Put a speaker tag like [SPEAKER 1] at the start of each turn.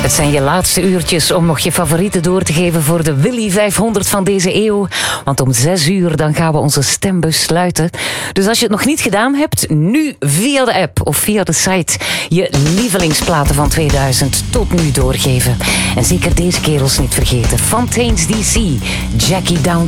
[SPEAKER 1] Het zijn je laatste uurtjes om nog je favorieten door te geven voor de Willy 500 van deze eeuw. Want om 6 uur dan gaan we onze stembus sluiten. Dus als je het nog niet gedaan hebt, nu via de app of via de site je lievelingsplaten van 2000 tot nu doorgeven. En zeker deze kerels niet vergeten. Fontaine's DC, Jackie Down